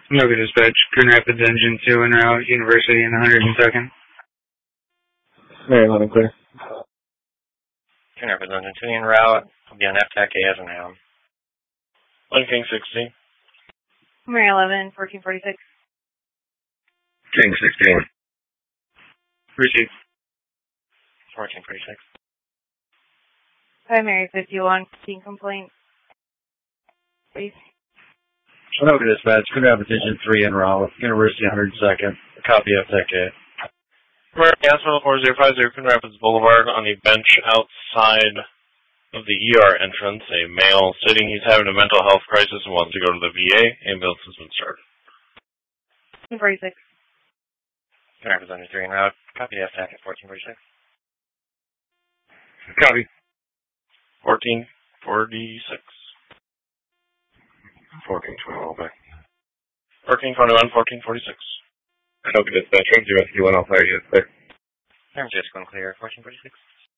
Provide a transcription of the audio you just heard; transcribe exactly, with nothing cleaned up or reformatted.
Nova Dispatch, Grand Rapids Engine two en route, University and one hundred second. Mary eleven clear. Grand Rapids Engine two en route. I'll be on F T A C A as an hound. One King sixteen. Mary eleven, fourteen forty-six. King sixteen. Receive. fourteen forty-six. Primary fifty-one, fifteen complaint. Please. Nova Dispatch, Grand Rapids Engine three en route, University one hundred second. Copy F T A C A. American Hospital four zero five zero, Grand Rapids Boulevard, on a bench outside of the E R entrance, a male stating he's having a mental health crisis and wants to go to the V A. Ambulance has been started. fourteen forty-six. Grand Rapids Engine three en route. Copy F T A C at fourteen forty-six. Copy. fourteen forty-six. fourteen twenty-one, okay. fourteen twenty-one, fourteen forty-six. Nova Dispatch, zero one Alpha, yes, clear. San Francisco clear, fourteen forty-six.